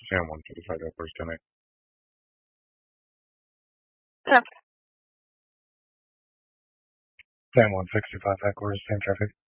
Sam 155 Airports Tonight. Yep. Sam 165 Headquarters, same traffic.